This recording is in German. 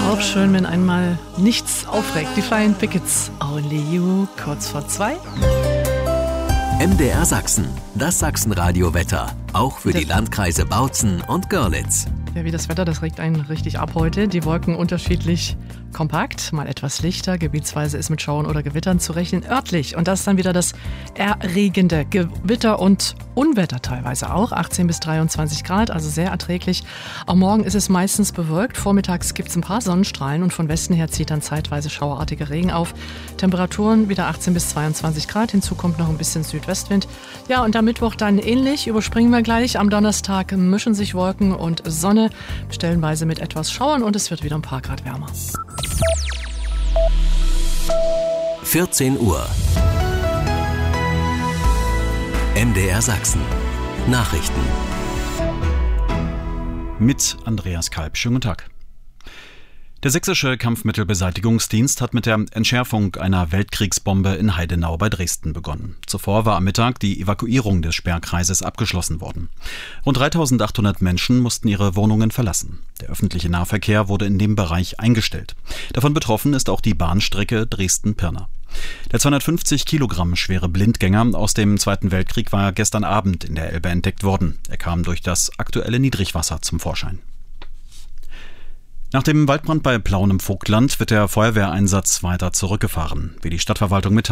Auch schön, wenn einmal nichts aufregt. Die Flying Pickets, Only You, kurz vor 2. MDR Sachsen, das Sachsenradio-Wetter, auch für die Landkreise Bautzen und Görlitz. Ja, wie das Wetter, das regt einen richtig ab heute. Die Wolken unterschiedlich kompakt, mal etwas lichter. Gebietsweise ist mit Schauern oder Gewittern zu rechnen. Örtlich, und das ist dann wieder das erregende Gewitter und Unwetter teilweise auch. 18 bis 23 Grad, also sehr erträglich. Auch morgen ist es meistens bewölkt. Vormittags gibt es ein paar Sonnenstrahlen und von Westen her zieht dann zeitweise schauerartiger Regen auf. Temperaturen wieder 18 bis 22 Grad. Hinzu kommt noch ein bisschen Südwestwind. Ja, und am Mittwoch dann ähnlich. Überspringen wir gleich. Am Donnerstag mischen sich Wolken und Sonne. Stellenweise mit etwas Schauern und es wird wieder ein paar Grad wärmer. 14 Uhr. MDR Sachsen. Nachrichten. Mit Andreas Kalb. Schönen guten Tag. Der sächsische Kampfmittelbeseitigungsdienst hat mit der Entschärfung einer Weltkriegsbombe in Heidenau bei Dresden begonnen. Zuvor war am Mittag die Evakuierung des Sperrkreises abgeschlossen worden. Rund 3.800 Menschen mussten ihre Wohnungen verlassen. Der öffentliche Nahverkehr wurde in dem Bereich eingestellt. Davon betroffen ist auch die Bahnstrecke Dresden-Pirna. Der 250 Kilogramm schwere Blindgänger aus dem Zweiten Weltkrieg war gestern Abend in der Elbe entdeckt worden. Er kam durch das aktuelle Niedrigwasser zum Vorschein. Nach dem Waldbrand bei Plauen im Vogtland wird der Feuerwehreinsatz weiter zurückgefahren. Wie die Stadtverwaltung mitteilt,